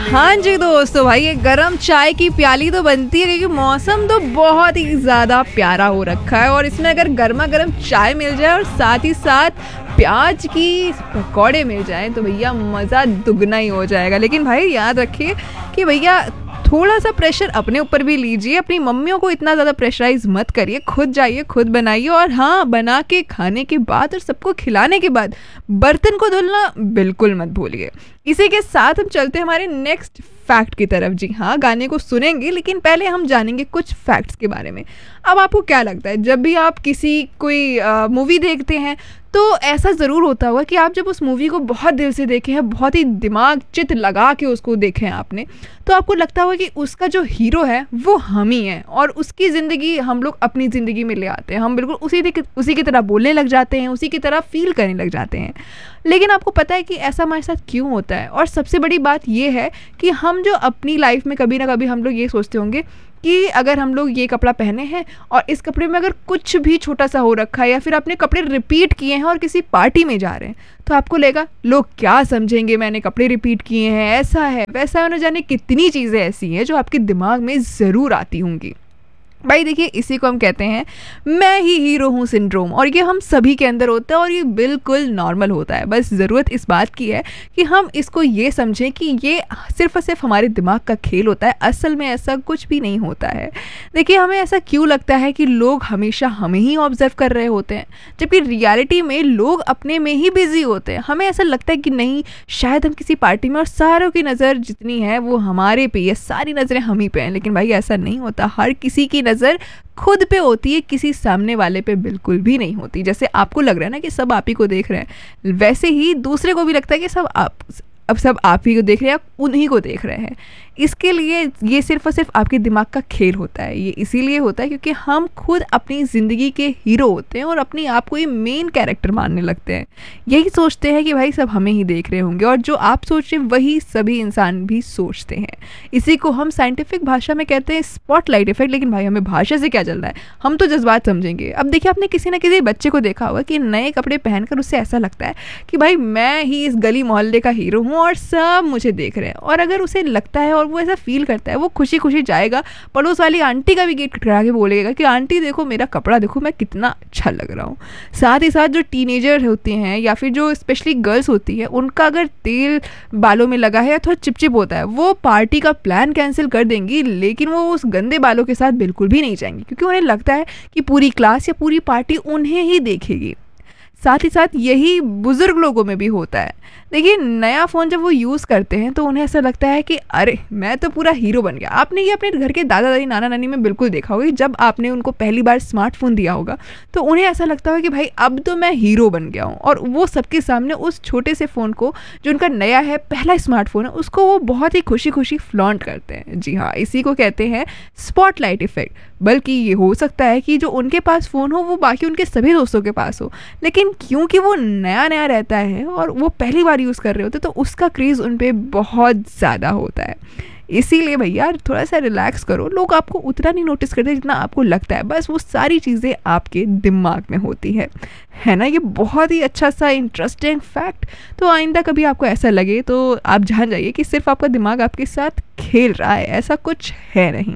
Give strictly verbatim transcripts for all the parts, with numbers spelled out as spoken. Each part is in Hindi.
हाँ जी दोस्तों, भाई ये गरम चाय की प्याली तो बनती है क्योंकि मौसम तो बहुत ही ज़्यादा प्यारा हो रखा है और इसमें अगर गर्मा गर्म चाय मिल जाए और साथ ही साथ प्याज की पकौड़े मिल जाएं तो भैया मज़ा दुगना ही हो जाएगा। लेकिन भाई याद रखिए कि भैया थोड़ा सा प्रेशर अपने ऊपर भी लीजिए, अपनी मम्मियों को इतना ज़्यादा प्रेशराइज मत करिए, खुद जाइए खुद बनाइए और हाँ, बना के खाने के बाद और सबको खिलाने के बाद बर्तन को धुलना बिल्कुल मत भूलिए। इसी के साथ हम चलते हैं हमारे नेक्स्ट फैक्ट की तरफ। जी हाँ, गाने को सुनेंगे लेकिन पहले हम जानेंगे कुछ फैक्ट्स के बारे में। अब आपको क्या लगता है, जब भी आप किसी कोई मूवी देखते हैं तो ऐसा ज़रूर होता होगा कि आप जब उस मूवी को बहुत दिल से देखे हैं, बहुत ही दिमाग चित लगा के उसको देखे हैं आपने, तो आपको लगता होगा कि उसका जो हीरो है वो हम ही हैं और उसकी ज़िंदगी हम लोग अपनी ज़िंदगी में ले आते हैं। हम बिल्कुल उसी उसी की तरह बोलने लग जाते हैं, उसी की तरह फील करने लग जाते हैं। लेकिन आपको पता है कि ऐसा हमारे साथ क्यों होता है? और सबसे बड़ी बात ये है कि हम जो अपनी लाइफ में कभी ना कभी हम लोग ये सोचते होंगे कि अगर हम लोग ये कपड़ा पहने हैं और इस कपड़े में अगर कुछ भी छोटा सा हो रखा है या फिर अपने कपड़े रिपीट किए हैं और किसी पार्टी में जा रहे हैं तो आपको लगेगा लोग क्या समझेंगे, मैंने कपड़े रिपीट किए हैं, ऐसा है वैसा है, न जाने कितनी चीज़ें ऐसी हैं जो आपके दिमाग में ज़रूर आती होंगी। भाई देखिए, इसी को हम कहते हैं मैं ही हीरो हूँ सिंड्रोम और ये हम सभी के अंदर होता है और ये बिल्कुल नॉर्मल होता है। बस ज़रूरत इस बात की है कि हम इसको ये समझें कि ये सिर्फ और सिर्फ हमारे दिमाग का खेल होता है, असल में ऐसा कुछ भी नहीं होता है। देखिए, हमें ऐसा क्यों लगता है कि लोग हमेशा हमें ही ऑब्जर्व कर रहे होते हैं जबकि रियलिटी में लोग अपने में ही बिजी होते हैं। हमें ऐसा लगता है कि नहीं, शायद हम किसी पार्टी में और सारों की नज़र जितनी है वो हमारे पे है, सारी नज़रें हम ही पे हैं। लेकिन भाई ऐसा नहीं होता, हर किसी की नज़र खुद पे होती है, किसी सामने वाले पे बिल्कुल भी नहीं होती। जैसे आपको लग रहा है ना कि सब आप ही को देख रहे हैं, वैसे ही दूसरे को भी लगता है कि सब आप अब सब आप ही को देख रहे हैं, आप उन्हीं को देख रहे हैं। इसके लिए ये सिर्फ और सिर्फ आपके दिमाग का खेल होता है। ये इसीलिए होता है क्योंकि हम खुद अपनी ज़िंदगी के हीरो होते हैं और अपने आप को ये मेन कैरेक्टर मानने लगते हैं। यही सोचते हैं कि भाई सब हमें ही देख रहे होंगे और जो आप सोच रहे हैं वही सभी इंसान भी सोचते हैं। इसी को हम साइंटिफिक भाषा में कहते हैं स्पॉटलाइट इफेक्ट। लेकिन भाई हमें भाषा से क्या चल रहा है, हम तो जज्बात समझेंगे। अब देखिए, आपने किसी ना किसी बच्चे को देखा होगा कि नए कपड़े पहनकर उससे ऐसा लगता है कि भाई मैं ही इस गली मोहल्ले का हीरो हूँ और सब मुझे देख रहे हैं। और अगर उसे लगता है और वो ऐसा फील करता है, वो खुशी खुशी जाएगा, पड़ोस वाली आंटी का भी गेट खटखटा के बोलेगा कि आंटी देखो मेरा कपड़ा देखो, मैं कितना अच्छा लग रहा हूँ। साथ ही साथ जो टीनेजर होते हैं या फिर जो स्पेशली गर्ल्स होती है, उनका अगर तेल बालों में लगा है या थोड़ा चिपचिप होता है, वो पार्टी का प्लान कैंसिल कर देंगी लेकिन वो उस गंदे बालों के साथ बिल्कुल भी नहीं जाएंगी क्योंकि उन्हें लगता है कि पूरी क्लास या पूरी पार्टी उन्हें ही देखेगी। साथ ही साथ यही बुज़ुर्ग लोगों में भी होता है। देखिए, नया फ़ोन जब वो यूज़ करते हैं तो उन्हें ऐसा लगता है कि अरे मैं तो पूरा हीरो बन गया। आपने ये अपने घर के दादा दादी नाना नानी में बिल्कुल देखा होगा, जब आपने उनको पहली बार स्मार्टफोन दिया होगा तो उन्हें ऐसा लगता होगा कि भाई अब तो मैं हीरो बन गया हूँ और वो सबके सामने उस छोटे से फ़ोन को, जो उनका नया है, पहला स्मार्टफोन है, उसको वो बहुत ही खुशी खुशी फ्लॉन्ट करते हैं। जी हाँ, इसी को कहते हैं स्पॉटलाइट इफेक्ट। बल्कि ये हो सकता है कि जो उनके पास फ़ोन हो वो बाकी उनके सभी दोस्तों के पास हो, लेकिन क्योंकि वो नया नया रहता है और वो पहली बार यूज़ कर रहे होते तो उसका क्रेज़ उन पे बहुत ज़्यादा होता है। इसीलिए भैया थोड़ा सा रिलैक्स करो, लोग आपको उतना नहीं नोटिस करते जितना आपको लगता है। बस वो सारी चीज़ें आपके दिमाग में होती है है ना। ये बहुत ही अच्छा सा इंटरेस्टिंग फैक्ट। तो आइंदा कभी आपको ऐसा लगे तो आप जान जाइए कि सिर्फ आपका दिमाग आपके साथ खेल रहा है, ऐसा कुछ है नहीं।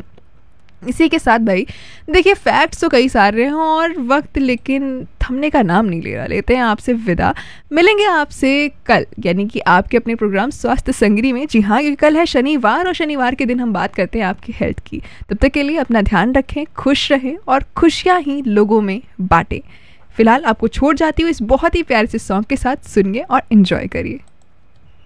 इसी के साथ भाई देखिए, फैक्ट्स तो कई सारे हैं और वक्त लेकिन थमने का नाम नहीं ले रहा। लेते हैं आपसे विदा, मिलेंगे आपसे कल, यानी कि आपके अपने प्रोग्राम स्वास्थ्य संगरी में। जी हाँ, क्योंकि कल है शनिवार और शनिवार के दिन हम बात करते हैं आपकी हेल्थ की। तब तक के लिए अपना ध्यान रखें, खुश रहें और खुशियाँ ही लोगों में बांटें। फिलहाल आपको छोड़ जाती हूँ इस बहुत ही प्यारे से सॉन्ग के साथ। सुनिए और एंजॉय करिए।